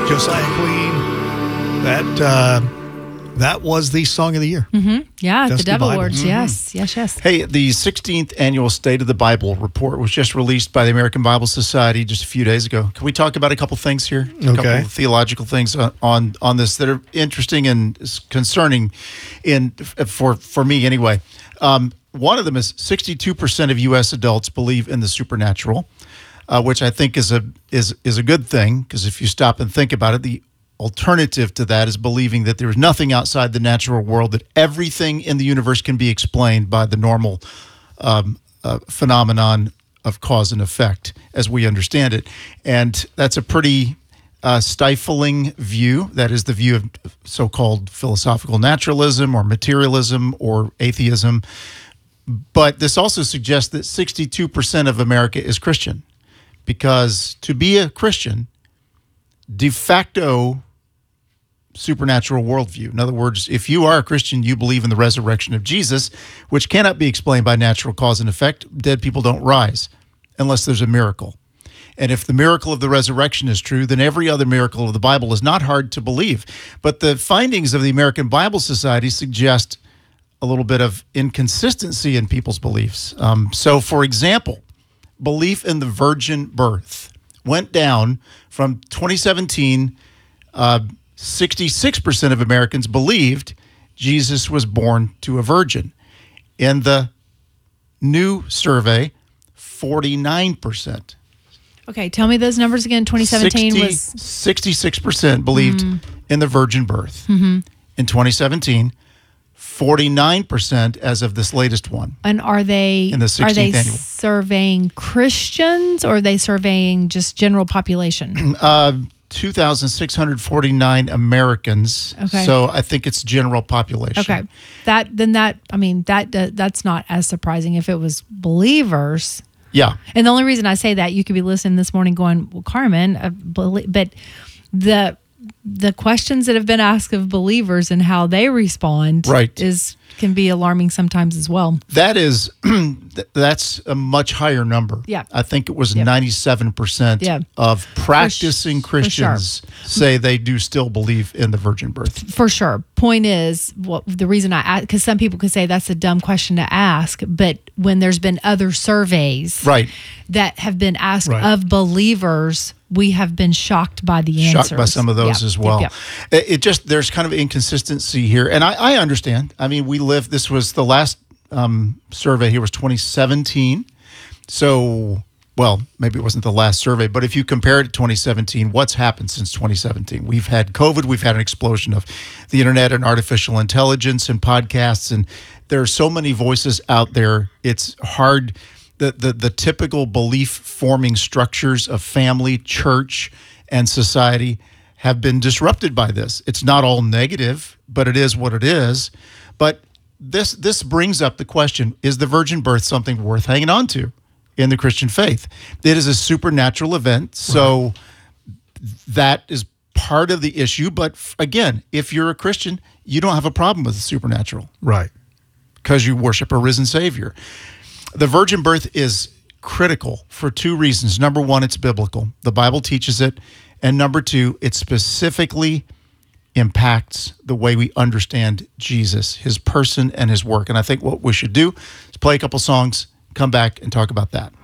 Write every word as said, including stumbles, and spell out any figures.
Josiah Queen. That uh, that was the song of the year. Mm-hmm. Yeah, Dusty the Dove Bible. Awards. Mm-hmm. Yes, yes, yes. Hey, the sixteenth Annual State of the Bible report was just released by the American Bible Society just a few days ago. Can we talk about a couple things here? A Okay. couple of theological things on, on, on this that are interesting and concerning in for, for me anyway. Um, one of them is sixty-two percent of U S adults believe in the supernatural, uh, which I think is a is is a good thing, because if you stop and think about it, the alternative to that is believing that there is nothing outside the natural world, that everything in the universe can be explained by the normal um, uh, phenomenon of cause and effect as we understand it. And that's a pretty uh, stifling view. That is the view of so-called philosophical naturalism or materialism or atheism. But this also suggests that sixty-two percent of America is Christian, because to be a Christian, de facto supernatural worldview. In other words, if you are a Christian, you believe in the resurrection of Jesus, which cannot be explained by natural cause and effect. Dead people don't rise unless there's a miracle. And if the miracle of the resurrection is true, then every other miracle of the Bible is not hard to believe. But the findings of the American Bible Society suggest a little bit of inconsistency in people's beliefs. Um, so, for example, belief in the virgin birth went down from twenty seventeen. Uh, sixty-six percent of Americans believed Jesus was born to a virgin. In the new survey, forty-nine percent. Okay, tell me those numbers again. twenty seventeen sixty, was... sixty-six percent believed mm. in the virgin birth. Mm-hmm. In twenty seventeen, forty-nine percent as of this latest one. And are they in the are they annual. surveying Christians, or are they surveying just general population? Uh, two thousand six hundred forty-nine Americans. Okay. So I think it's general population. Okay. That then that I mean that that's not as surprising if it was believers. Yeah. And the only reason I say that, you could be listening this morning going, well, Carmen, uh, but the the questions that have been asked of believers and how they respond right. is can be alarming sometimes as well. That is, that's a much higher number. Yeah. I think it was yep. ninety-seven percent yeah. of practicing for, Christians for sure. say they do still believe in the virgin birth. For sure. Point is, what the reason I ask, because some people could say that's a dumb question to ask, but when there's been other surveys right. that have been asked right. of believers, we have been shocked by the answers. Shocked by some of those yep. as well. Yep, yep. It, it just, there's kind of inconsistency here. And I, I understand. I mean, we live, this was the last um, survey here was twenty seventeen. So, well, maybe it wasn't the last survey, but if you compare it to twenty seventeen, what's happened since twenty seventeen? We've had COVID, we've had an explosion of the internet and artificial intelligence and podcasts, and there are so many voices out there. It's hard. The, the, the typical belief-forming structures of family, church, and society have been disrupted by this. It's not all negative, but it is what it is. But this this brings up the question, is the virgin birth something worth hanging on to in the Christian faith? It is a supernatural event, so right. that is part of the issue. But again, if you're a Christian, you don't have a problem with the supernatural. Right. Because you worship a risen Savior. The virgin birth is critical for two reasons. Number one, it's biblical. The Bible teaches it. And number two, it specifically impacts the way we understand Jesus, his person and his work. And I think what we should do is play a couple songs, come back and talk about that.